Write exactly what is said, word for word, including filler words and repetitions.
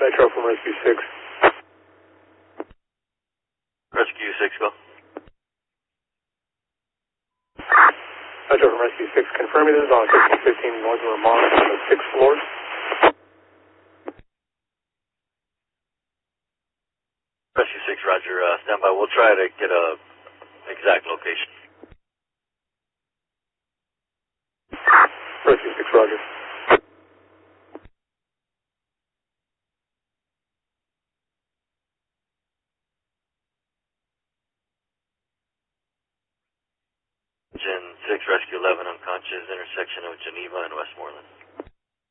Metro from Rescue six. Rescue six, go. Metro from Rescue six, confirming this is on fifteen fifteen North Vermont on the sixth floor. Rescue six, roger, uh, stand by. We'll try to get a exact location. Rescue six, roger. Gen six, Rescue eleven, unconscious, intersection of Geneva and Westmoreland.